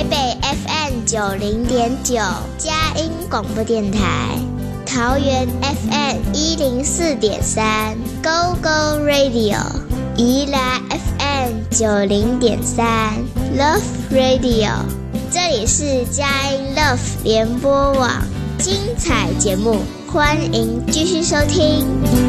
北 FM90.9 佳音广播电台，桃园 FM104.3 Go Go Radio， 宜兰 FM90.3 Love Radio， 这里是佳音 Love 联播网，精彩节目欢迎继续收听。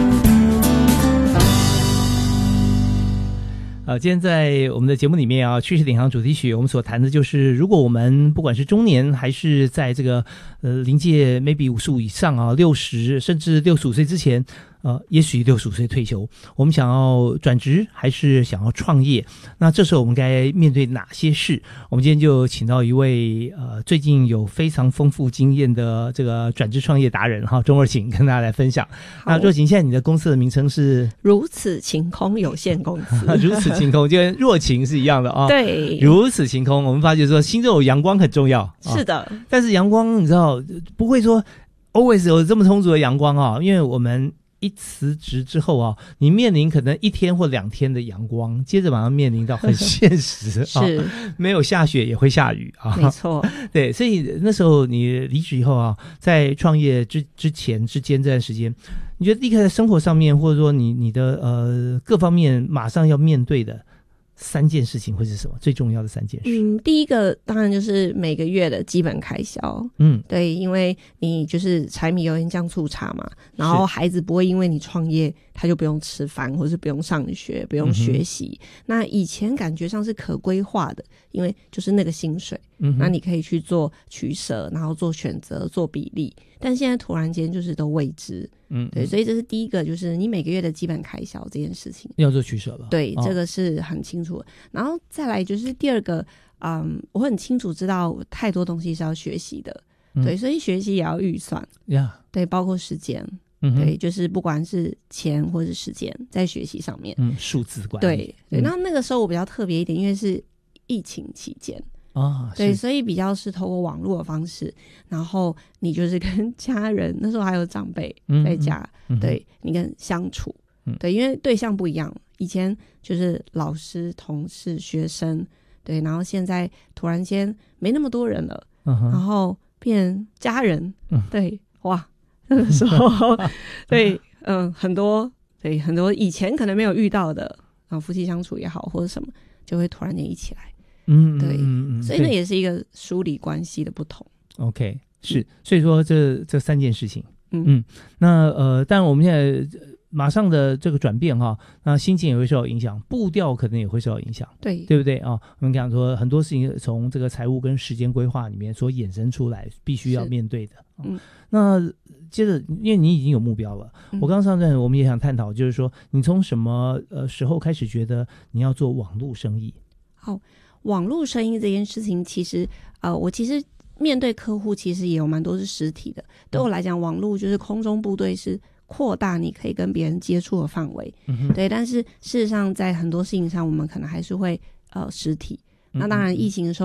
今天在我们的节目里面啊，趋势领航主题曲，我们所谈的就是，如果我们不管是中年还是在这个临界 maybe 55以上啊，60甚至65岁之前，也许65岁退休，我们想要转职还是想要创业，那这时候我们该面对哪些事？我们今天就请到一位最近有非常丰富经验的这个转职创业达人哈，钟若晴跟大家来分享。那若晴，现在你的公司的名称是如此晴空有限公司如此晴空就跟若晴是一样的啊、 对， 如此晴空，我们发觉说心中有阳光很重要， 是的， 但是阳光你知道不会说 always 有这么充足的阳光啊，因为我们一辞职之后啊，你面临可能1天或2天的阳光，接着马上面临到很现实是、 没有下雪也会下雨啊， 没错， 对，所以那时候你离职以后啊，在创业之间这段时间，你觉得立刻在生活上面，或者说你的各方面马上要面对的3件事情会是什么？最重要的3件事？ 第一个当然就是每个月的基本开销。对，因为你就是柴米油盐酱醋茶嘛，然后孩子不会因为你创业他就不用吃饭，或是不用上学，不用学习。那以前感觉上是可规划的，因为就是那个薪水，那你可以去做取舍，然后做选择，做比例。但现在突然间就是都未知。对，所以这是第一个，就是你每个月的基本开销这件事情要做取舍了。 对，这个是很清楚的。然后再来就是第二个，我很清楚知道太多东西是要学习的，对，所以学习也要预算，对，包括时间，对，就是不管是钱或是时间，在学习上面， 数字管理， 对，那个时候我比较特别一点，因为是疫情期间。对，所以比较是透过网络的方式，然后你就是跟家人，那时候还有长辈在家，对，你跟相处，对，因为对象不一样，以前就是老师、同事、学生，对，然后现在突然间没那么多人了，然后变家人，对，哇，那个时候，对，很多以前可能没有遇到的，夫妻相处也好或者什么，就会突然间一起来。对，所以那也是一个梳理关系的不同。 OK， 是，所以说这3件事情，那但我们现在马上的这个转变哈，那心情也会受到影响，步调可能也会受到影响，对不对啊？我们讲说很多事情从这个财务跟时间规划里面所衍生出来，必须要面对的。那接着，因为你已经有目标了，我刚上段我们也想探讨，就是说你从什么时候开始觉得你要做网络生意？ 网络生意这件事情，其实我其实面对客户，其实也有蛮多是实体的。对我来讲，网络就是空中部队，是扩大你可以跟别人接触的范围。对，但是事实上在很多事情上，我们可能还是会实体。那当然，疫情的时候